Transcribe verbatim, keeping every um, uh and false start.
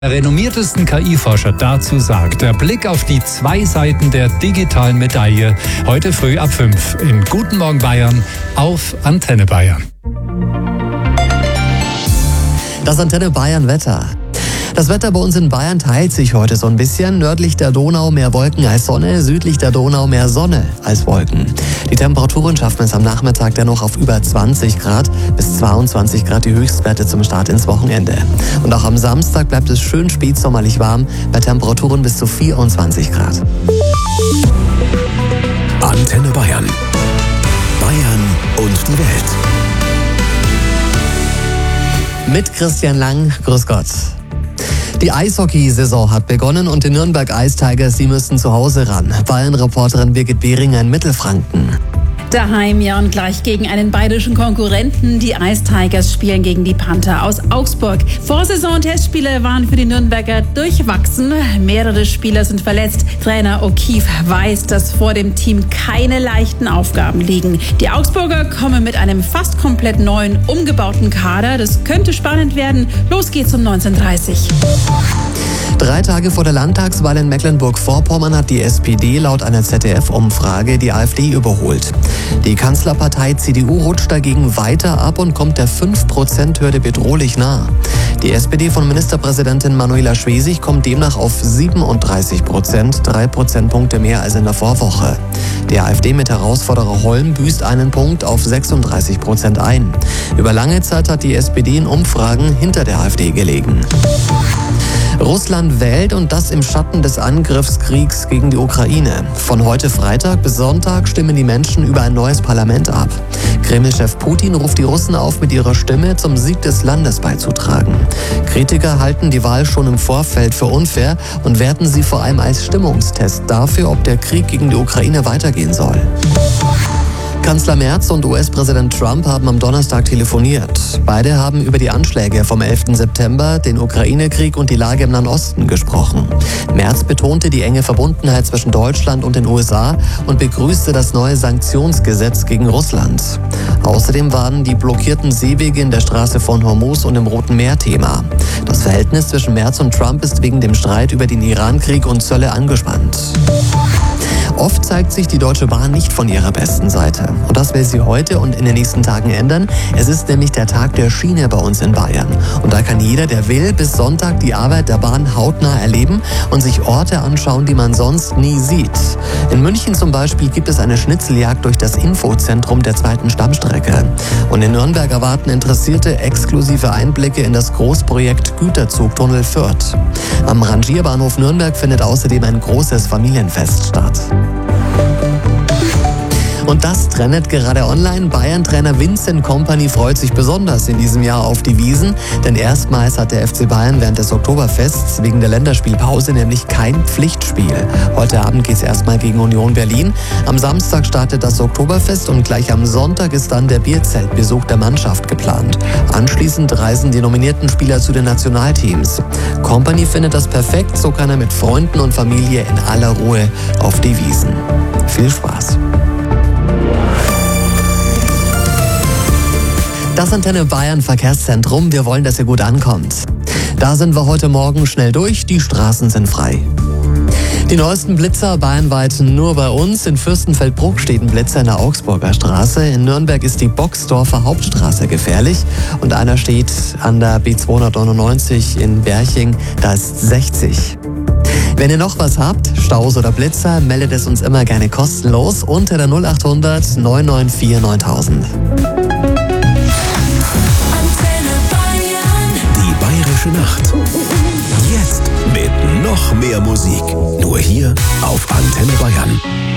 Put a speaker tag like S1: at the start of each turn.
S1: Der renommiertesten K I-Forscher dazu sagt, der Blick auf die zwei Seiten der digitalen Medaille, heute früh ab fünf in Guten Morgen Bayern auf Antenne Bayern.
S2: Das Antenne Bayern Wetter. Das Wetter bei uns in Bayern teilt sich heute so ein bisschen. Nördlich der Donau mehr Wolken als Sonne, südlich der Donau mehr Sonne als Wolken. Die Temperaturen schaffen es am Nachmittag dennoch auf über zwanzig Grad, bis zweiundzwanzig Grad die Höchstwerte zum Start ins Wochenende. Und auch am Samstag bleibt es schön spätsommerlich warm, bei Temperaturen bis zu vierundzwanzig Grad.
S3: Antenne Bayern. Bayern und die Welt.
S2: Mit Christian Lang, grüß Gott. Die Eishockey-Saison hat begonnen und die Nürnberg Ice Tigers, sie müssen zu Hause ran. Bayern-Reporterin Birgit Behringer in Mittelfranken.
S4: Daheim, ja, und gleich gegen einen bayerischen Konkurrenten. Die Ice Tigers spielen gegen die Panther aus Augsburg. Vorsaison-Testspiele waren für die Nürnberger durchwachsen. Mehrere Spieler sind verletzt. Trainer O'Keefe weiß, dass vor dem Team keine leichten Aufgaben liegen. Die Augsburger kommen mit einem fast komplett neuen, umgebauten Kader. Das könnte spannend werden. Los geht's um neunzehn Uhr dreißig.
S2: Drei Tage vor der Landtagswahl in Mecklenburg-Vorpommern hat die S P D laut einer Z D F-Umfrage die AfD überholt. Die Kanzlerpartei C D U rutscht dagegen weiter ab und kommt der fünf Prozent Hürde bedrohlich nah. Die S P D von Ministerpräsidentin Manuela Schwesig kommt demnach auf siebenunddreißig Prozent, drei Prozentpunkte mehr als in der Vorwoche. Die AfD mit Herausforderer Holm büßt einen Punkt auf sechsunddreißig Prozent ein. Über lange Zeit hat die S P D in Umfragen hinter der AfD gelegen. Russland wählt, und das im Schatten des Angriffskriegs gegen die Ukraine. Von heute Freitag bis Sonntag stimmen die Menschen über ein neues Parlament ab. Kreml-Chef Putin ruft die Russen auf, mit ihrer Stimme zum Sieg des Landes beizutragen. Kritiker halten die Wahl schon im Vorfeld für unfair und werten sie vor allem als Stimmungstest dafür, ob der Krieg gegen die Ukraine weitergehen soll. Kanzler Merz und U S-Präsident Trump haben am Donnerstag telefoniert. Beide haben über die Anschläge vom elften September, den Ukraine-Krieg und die Lage im Nahen Osten gesprochen. Merz betonte die enge Verbundenheit zwischen Deutschland und den U S A und begrüßte das neue Sanktionsgesetz gegen Russland. Außerdem waren die blockierten Seewege in der Straße von Hormuz und im Roten Meer Thema. Das Verhältnis zwischen Merz und Trump ist wegen dem Streit über den Iran-Krieg und Zölle angespannt. Oft zeigt sich die Deutsche Bahn nicht von ihrer besten Seite. Und das will sie heute und in den nächsten Tagen ändern. Es ist nämlich der Tag der Schiene bei uns in Bayern. Und da kann jeder, der will, bis Sonntag die Arbeit der Bahn hautnah erleben und sich Orte anschauen, die man sonst nie sieht. In München zum Beispiel gibt es eine Schnitzeljagd durch das Infozentrum der zweiten Stammstrecke. Und in Nürnberg erwarten Interessierte exklusive Einblicke in das Großprojekt Güterzugtunnel Fürth. Am Rangierbahnhof Nürnberg findet außerdem ein großes Familienfest statt. Und das trendet gerade online. Bayern-Trainer Vincent Kompany freut sich besonders in diesem Jahr auf die Wiesn, denn erstmals hat der F C Bayern während des Oktoberfests wegen der Länderspielpause nämlich kein Pflichtspiel. Heute Abend geht es erstmal gegen Union Berlin. Am Samstag startet das Oktoberfest und gleich am Sonntag ist dann der Bierzeltbesuch der Mannschaft geplant. Anschließend reisen die nominierten Spieler zu den Nationalteams. Kompany findet das perfekt, so kann er mit Freunden und Familie in aller Ruhe auf die Wiesn. Viel Spaß! Das Antenne Bayern Verkehrszentrum, wir wollen, dass ihr gut ankommt. Da sind wir heute Morgen schnell durch, die Straßen sind frei. Die neuesten Blitzer bayernweit nur bei uns. In Fürstenfeldbruck steht ein Blitzer in der Augsburger Straße. In Nürnberg ist die Boxdorfer Hauptstraße gefährlich. Und einer steht an der B zweihundertneunundneunzig in Berching, da ist sechzig. Wenn ihr noch was habt, Staus oder Blitzer, meldet es uns immer gerne kostenlos unter der null acht hundert neun neun vier neuntausend.
S3: Bayerische Nacht. Jetzt mit noch mehr Musik. Nur hier auf Antenne Bayern.